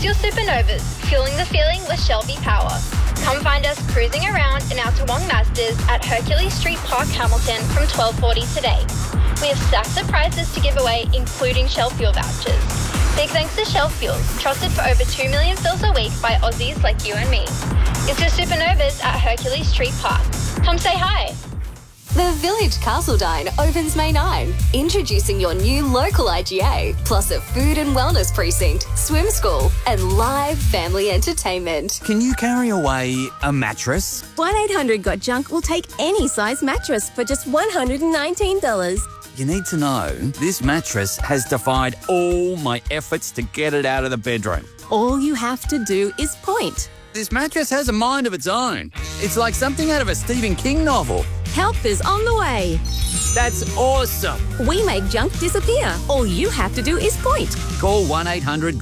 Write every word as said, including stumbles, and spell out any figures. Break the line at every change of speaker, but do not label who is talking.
your supernovas, fueling the feeling with Shell V-Power. Come find us cruising around in our Toowong Mazdas at Hercules Street Park, Hamilton from twelve forty today. We have stacks of prizes to give away, including Shell fuel vouchers. Big thanks to Shell Fuels, trusted for over two million fills a week by Aussies like you and me. It's your supernovas at Hercules Street Park. Come say hi.
The Village Castledine opens May ninth. Introducing your new local I G A, plus a food and wellness precinct, swim school, and live family entertainment.
Can you carry away a mattress?
one eight hundred got junk will take any size mattress for just one hundred nineteen dollars.
You need to know, this mattress has defied all my efforts to get it out of the bedroom.
All you have to do is point.
This mattress has a mind of its own. It's like something out of a Stephen King novel.
Help is on the way.
That's awesome.
We make junk disappear. All you have to do is point.
Call one eight hundred